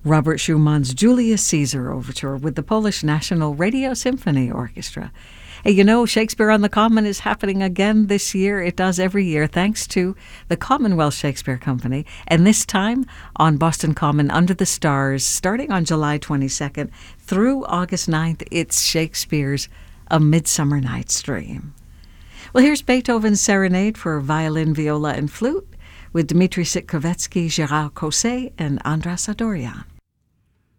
Robert Schumann's Julius Caesar Overture with the Polish National Radio Symphony Orchestra. Hey, you know, Shakespeare on the Common is happening again this year. It does every year thanks to the Commonwealth Shakespeare Company. And this time on Boston Common Under the Stars, starting on July 22nd through August 9th, it's Shakespeare's A Midsummer Night's Dream. Well, here's Beethoven's Serenade for violin, viola, and flute with Dmitri Sitkovetsky, Gérard Cosset, and Andras Adorian.